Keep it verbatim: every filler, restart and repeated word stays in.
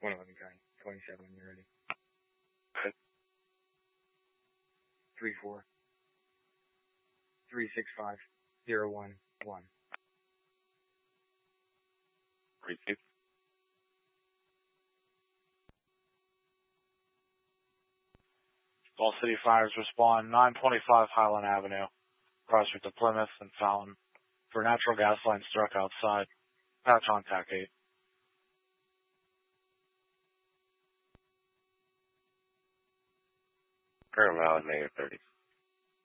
one eleven County, twenty-seven when you're ready. Good. three four. three six five zero one one. Receive. All City Fires respond nine twenty-five Highland Avenue, crossing to Plymouth and Fountain, for natural gas line struck outside. Patch on T A C eight. Current valid negative thirty.